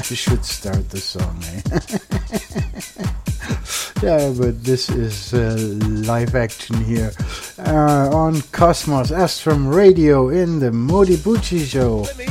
You should start the song, eh? Yeah, but this is live action here on Cosmos Astrum Radio in the Modi Bucci Show. Let me